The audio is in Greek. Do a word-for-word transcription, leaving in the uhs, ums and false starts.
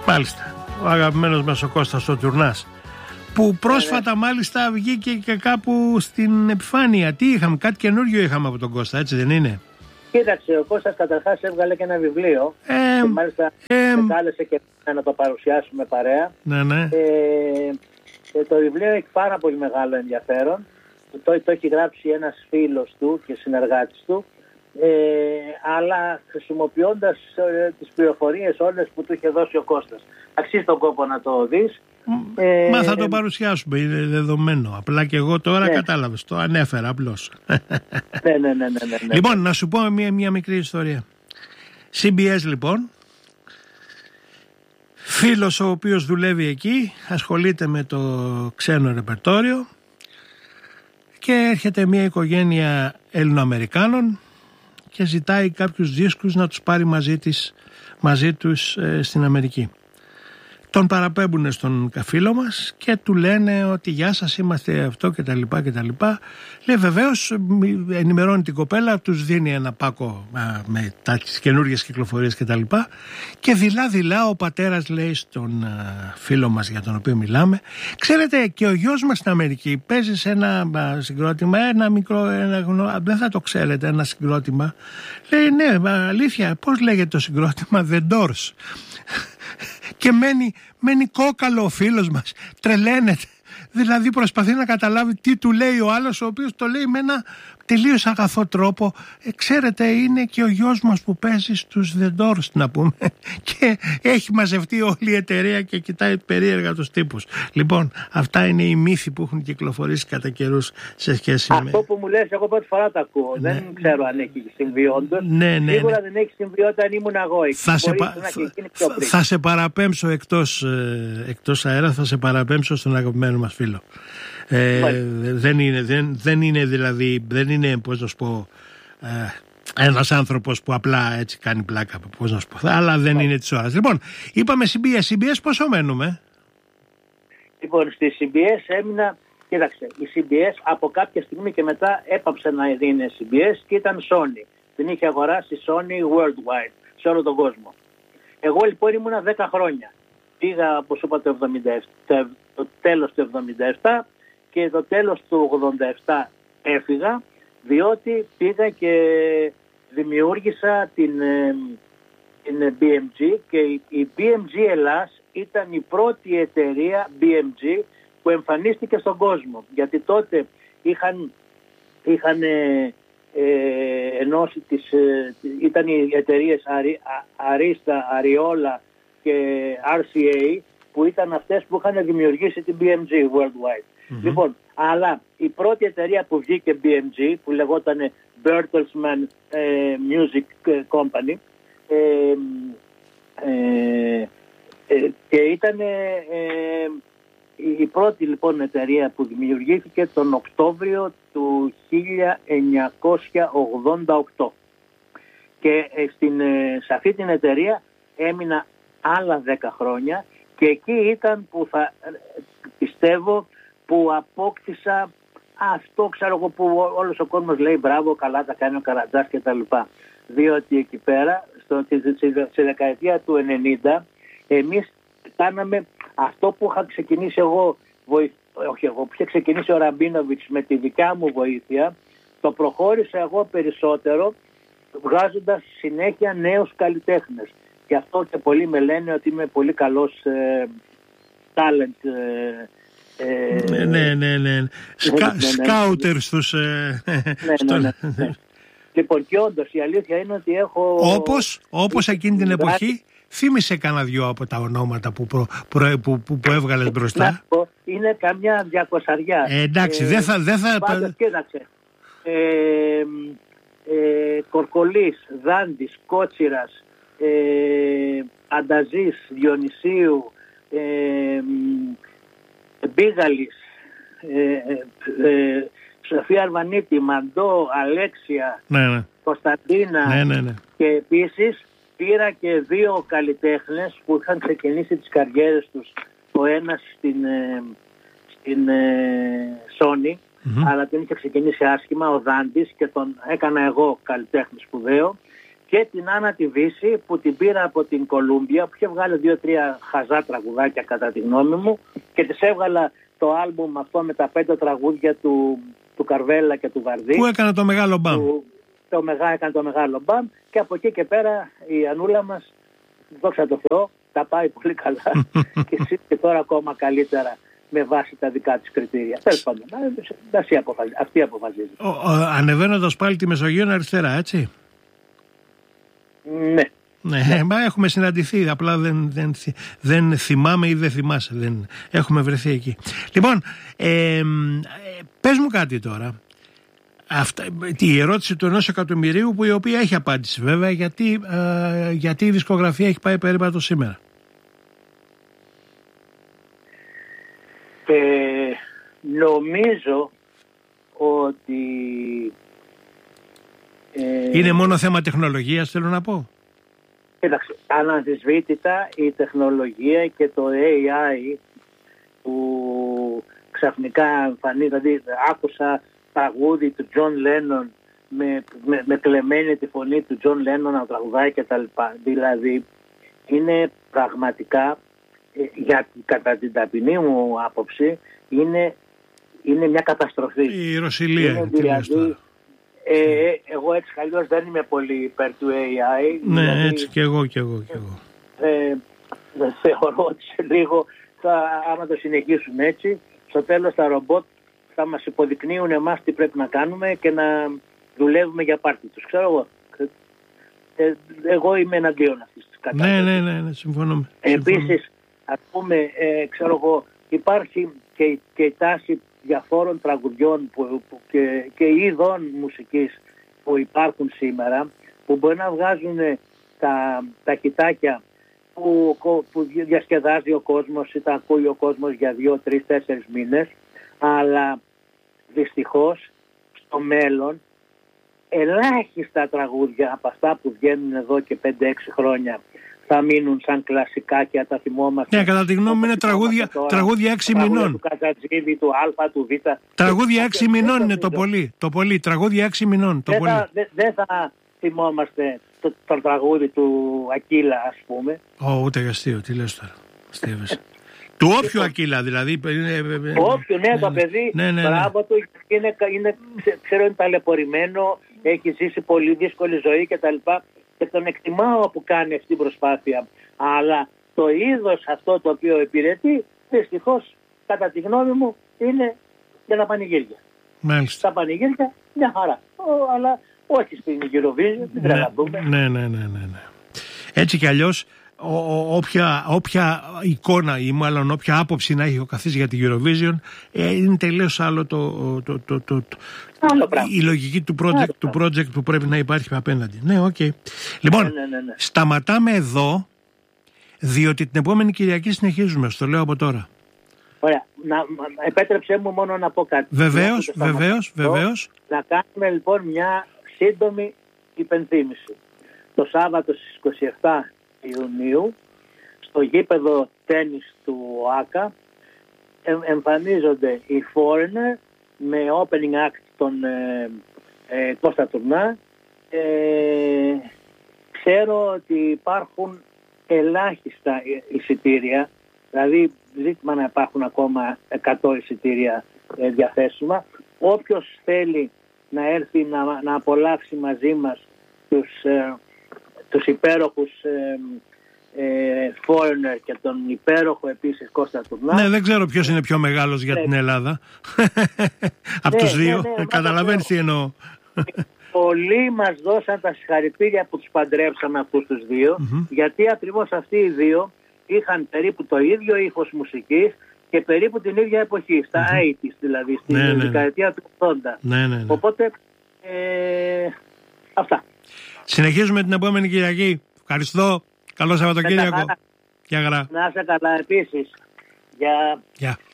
Μάλιστα. Ο αγαπημένος μας ο Κώστας ο Τουρνάς, που πρόσφατα ε, μάλιστα βγήκε και κάπου στην επιφάνεια. Τι είχαμε, κάτι καινούριο είχαμε από τον Κώστα, έτσι δεν είναι? Κοίταξε, ο Κώστας καταρχάς έβγαλε και ένα βιβλίο ε, και μάλιστα ε, με κάλεσε και να το παρουσιάσουμε παρέα. Ναι, ναι. Ε, ε, το βιβλίο έχει πάρα πολύ μεγάλο ενδιαφέρον. Το, το έχει γράψει ένας φίλος του και συνεργάτης του, ε, αλλά χρησιμοποιώντας ε, τις πληροφορίες όλες που του είχε δώσει ο Κώστας. Αξίζει τον κόπο να το δεις. Ε, Μα θα το παρουσιάσουμε, είναι δεδομένο. Απλά και εγώ τώρα, ναι, κατάλαβες, το ανέφερα απλώς. Ναι, ναι, ναι, ναι, ναι, ναι. Λοιπόν, να σου πω μια, μια μικρή ιστορία. σι μπι ες λοιπόν, φίλος ο οποίος δουλεύει εκεί, ασχολείται με το ξένο ρεπερτόριο και έρχεται μια οικογένεια Ελληνοαμερικάνων και ζητάει κάποιους δίσκους να τους πάρει μαζί, της, μαζί τους ε, στην Αμερική. Τον παραπέμπουν στον φίλο μας και του λένε ότι γεια σας, είμαστε αυτό και τα λοιπά και τα λοιπά. Λέει βεβαίως, ενημερώνει την κοπέλα, τους δίνει ένα πάκο α, με τα, τις καινούργιες κυκλοφορίες και τα λοιπά, και δειλά δειλά ο πατέρας λέει στον α, φίλο μας για τον οποίο μιλάμε, ξέρετε, και ο γιος μας στην Αμερική παίζει σε ένα α, συγκρότημα, ένα μικρό, ένα γνω... δεν θα το ξέρετε, ένα συγκρότημα. Λέει ναι, αλήθεια, πώς λέγεται το συγκρότημα? The Doors. Και μένει, μένει κόκαλο ο φίλος μας, τρελαίνεται. Δηλαδή προσπαθεί να καταλάβει τι του λέει ο άλλος, ο οποίος το λέει με ένα τελείως αγαθό τρόπο. Ε, ξέρετε, είναι και ο γιος μας που παίζει στους The Doors, να πούμε. Και έχει μαζευτεί όλη η εταιρεία και κοιτάει περίεργα τους τύπους. Λοιπόν, αυτά είναι οι μύθοι που έχουν κυκλοφορήσει κατά καιρούς σε σχέση αυτό με... Αυτό που μου λες, εγώ πρώτη φορά το ακούω. Ναι. Δεν ξέρω αν έχει συμβεί όντως. Ναι, ναι, Σίγουρα ναι. δεν έχει συμβεί όταν ήμουν εγώ. Θα σε, πα... θα, θα σε παραπέμψω εκτός, ε, εκτός αέρα, θα σε παραπέμψω στον αγαπημένο μας φίλο. Ε, δεν, είναι, δεν, δεν είναι δηλαδή, δεν είναι, πώς να σου πω, ε, ένας άνθρωπος που απλά έτσι κάνει πλάκα, πώς να σου πω, αλλά δεν είναι της ώρας. Λοιπόν, είπαμε σι μπι ες, σι μπι ες πόσο μένουμε? Λοιπόν, στη σι μπι ες έμεινα, κοίταξε, η σι μπι ες από κάποια στιγμή και μετά έπαψε να είναι σι μπι ες και ήταν Sony. Την είχε αγοράσει Sony worldwide, σε όλο τον κόσμο. Εγώ λοιπόν ήμουνα δέκα χρόνια. Πήγα, όπως είπα, το, εβδομήντα επτά, το τέλος του εβδομήντα επτά και το τέλος του ογδόντα επτά έφυγα, διότι πήγα και δημιούργησα την, την μπι εμ τζι, και η μπι εμ τζι Ελλάς ήταν η πρώτη εταιρεία μπι εμ τζι που εμφανίστηκε στον κόσμο, γιατί τότε είχαν, είχαν ε, ε, ενώσει τις, ε, ήταν οι εταιρείες Arista, Ariola και αρ σι έι, που ήταν αυτές που είχαν δημιουργήσει την μπι εμ τζι worldwide. Mm-hmm. Λοιπόν, αλλά η πρώτη εταιρεία που βγήκε μπι εμ τζι, που λεγόταν Bertelsmann ε, Music Company, ε, ε, ε, και ήταν ε, ε, η πρώτη λοιπόν εταιρεία που δημιουργήθηκε τον Οκτώβριο του χίλια εννιακόσια ογδόντα οκτώ, και ε, στην, ε, σε αυτή την εταιρεία έμεινα άλλα δέκα χρόνια, και εκεί ήταν που θα πιστεύω που απόκτησα αυτό, ξέρω εγώ, που όλος ο κόσμος λέει μπράβο, καλά τα κάνει ο Καρατζάς και τα λοιπά. Διότι εκεί πέρα στο, στη δεκαετία του ενενήντα εμείς κάναμε αυτό που είχα ξεκινήσει εγώ, βοηθ, όχι εγώ, που είχε ξεκινήσει ο Ραμπίνοβιτς με τη δικιά μου βοήθεια, το προχώρησα εγώ περισσότερο βγάζοντας συνέχεια νέους καλλιτέχνες. Γι' αυτό και πολλοί με λένε ότι είμαι πολύ καλός ε, talent. Ε, ναι, ναι, ναι, ναι. Σκα, σκάουτερ στους... Ε, ναι, ναι, ναι, ναι. Λοιπόν, και όντως η αλήθεια είναι ότι έχω... Όπως, όπως εκείνη την εποχή, θύμισε κανένα δυο από τα ονόματα που, προ, προ, που, που, που έβγαλες μπροστά. Να πω, είναι καμιά διακοσαριά. Ε, εντάξει, ε, δεν θα... Δεν θα... Πάντως, κοίταξε. Ε, ε, Κορκολής, Δάντης, Κότσιρας, ε, Ανταζής, Διονυσίου, ε, Μπίγαλης, ε, ε, Σοφία Αρβανίτη, Μαντώ, Αλέξια, ναι, ναι. Κωνσταντίνα, ναι, ναι, ναι. Και επίσης πήρα και δύο καλλιτέχνες που είχαν ξεκινήσει τις καριέρες τους, ο ένας στην, ε, στην ε, Sony, mm-hmm. αλλά την είχε ξεκινήσει άσχημα, ο Δάντης, και τον έκανα εγώ καλλιτέχνη σπουδαίο, και την Άννα τη Βύση που την πήρα από την Κολούμπια, που είχε βγάλει δύο-τρία χαζά τραγουδάκια κατά τη γνώμη μου, και της έβγαλα το άλμπουμ αυτό με τα πέντε τραγούδια του, του Καρβέλα και του Βαρδί. Που έκανε το μεγάλο μπαμ. Που, το μεγά, έκανε το μεγάλο μπαμ, και από εκεί και πέρα η Ανούλα μας, δόξα τω Θεώ, τα πάει πολύ καλά και, και τώρα ακόμα καλύτερα με βάση τα δικά της κριτήρια. Τέλος πάντων, αυτή αποφασίζει. Ανεβαίνοντας πάλι τη Μεσογείο αριστερά, έτσι. Ναι. Ναι, μα έχουμε συναντηθεί, απλά δεν, δεν, δεν θυμάμαι ή δεν θυμάσαι, δεν έχουμε βρεθεί εκεί. Λοιπόν, ε, ε, πες μου κάτι τώρα. Αυτά, η ερώτηση του ενός εκατομμυρίου, που η οποία έχει απάντηση βέβαια, γιατί, ε, γιατί η δισκογραφία έχει πάει περίπατο σήμερα. Ε, νομίζω ότι ε, είναι μόνο θέμα τεχνολογίας, θέλω να πω. Κοίταξε, αναμφισβήτητα η τεχνολογία και το έι άι που ξαφνικά εμφανίζεται, δηλαδή άκουσα τραγούδι του Τζον Λένον με, με, με κλεμμένη τη φωνή του Τζον Λένον να τραγουδάει και τα λοιπά. Δηλαδή είναι πραγματικά, για, κατά την ταπεινή μου άποψη, είναι, είναι μια καταστροφή. Η Ρωσιλία είναι, δηλαδή, ε, εγώ έτσι χαλιώς δεν είμαι πολύ υπέρ του έι άι. Ναι, δηλαδή, έτσι και εγώ και εγώ, και εγώ. Ε, θεωρώ ότι σε λίγο θα, άμα το συνεχίσουν έτσι, στο τέλος τα ρομπότ θα μας υποδεικνύουν εμάς τι πρέπει να κάνουμε και να δουλεύουμε για πάρτι τους. Ξέρω εγώ. Ε, εγώ είμαι εναντίον αυτής της κατάστασης. Ναι, ναι, ναι, ναι, συμφωνώ. Επίσης, ας πούμε, ε, ξέρω εγώ, υπάρχει και, και η τάση διαφόρων τραγουδιών που, που, και, και είδων μουσικής που υπάρχουν σήμερα, που μπορεί να βγάζουν τα, τα χιτάκια που, που διασκεδάζει ο κόσμος ή τα ακούει ο κόσμος για δύο, τρεις, τέσσερις μήνες, αλλά δυστυχώς στο μέλλον ελάχιστα τραγούδια από αυτά που βγαίνουν εδώ και πέντε έξι χρόνια θα μείνουν σαν κλασικά, τα θυμόμαστε. Ναι, κατά τη γνώμη μου είναι τραγούδια, τώρα, τραγούδια έξι μηνών. Του Κατζατζίδη, του Α, του Β. Τραγούδια έξι μηνών είναι το πολύ. Το πολύ. Τραγούδια έξι μηνών. Δεν θα, δε, δε θα θυμόμαστε το, το τραγούδι του Ακύλα, ας πούμε. Ω, ούτε για αστείο. Τι λες τώρα. Αστείευεσαι. Του όποιου Ακύλα, δηλαδή. Όποιου, ναι, το παιδί. Ναι, ναι, μπράβο του. Είναι, είναι, ξέρω, είναι ταλαιπωρημένο. Έχει ζήσει πολύ δύσκολη ζωή κτλ. Και τον εκτιμάω που κάνει αυτή την προσπάθεια. Αλλά το είδος αυτό το οποίο υπηρετεί, δυστυχώς, κατά τη γνώμη μου, είναι για τα πανηγύρια. Μάλιστα. Τα πανηγύρια, μια χαρά. Ο, αλλά όχι στην Eurovision, δεν πρέπει να πούμε. Ναι, ναι, ναι, ναι, ναι. Έτσι κι αλλιώς, ο, ο, όποια, όποια εικόνα ή μάλλον όποια άποψη να έχει ο καθής για την Eurovision, ε, είναι τελείως άλλο το, το, το, το, το άλλο η λογική του project, του project που πρέπει να υπάρχει απέναντι. Ναι, οκ. Okay. Λοιπόν, ναι, ναι, ναι, ναι. σταματάμε εδώ, διότι την επόμενη Κυριακή συνεχίζουμε, στο λέω από τώρα. Ωραία. Να, επέτρεψέ μου μόνο να πω κάτι. Βεβαίως, βεβαίως, βεβαίως. Να κάνουμε λοιπόν μια σύντομη υπενθύμηση. Το Σάββατο στις είκοσι επτά Ιουνίου, στο γήπεδο τένις του ΟΑΚΑ, εμ, εμφανίζονται οι Foreigner με opening act τον ε, ε, Κώστα Τουρνά. Ε, ξέρω ότι υπάρχουν ελάχιστα εισιτήρια, δηλαδή ζήτημα να υπάρχουν ακόμα εκατό εισιτήρια ε, διαθέσιμα. Όποιος θέλει να έρθει να, να απολαύσει μαζί μας τους, ε, τους υπέροχους ε, ε, Foreigner και τον υπέροχο επίσης Κώστα Τουρνά. Ναι, δεν ξέρω ποιος είναι πιο μεγάλος για ναι. την Ελλάδα. Από ναι, τους δύο. Ναι, ναι, καταλαβαίνεις τι εννοώ. Πολλοί μας δώσαν τα συγχαρητήρια που τους παντρέψαμε αυτούς τους δύο, mm-hmm. γιατί ακριβώς αυτοί οι δύο είχαν περίπου το ίδιο ήχος μουσικής και περίπου την ίδια εποχή, στα mm-hmm. ογδόντα δηλαδή, στην ναι, ναι, δεκαετία ναι. του ογδόντα. Ναι, ναι, ναι. Οπότε, ε, αυτά. Συνεχίζουμε την επόμενη Κυριακή. Ευχαριστώ. Καλό Σαββατοκύριακο. Γεια χαρά. Να είσαι καλά επίσης. Γεια. Γεια.